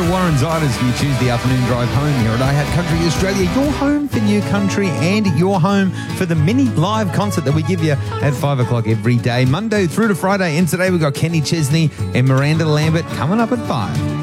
to Warren Ziders for your Tuesday afternoon drive home here at iHeart Country Australia, your home for new country and your home for the mini live concert that we give you at 5 o'clock every day, Monday through to Friday. And today we've got Kenny Chesney and Miranda Lambert coming up at 5.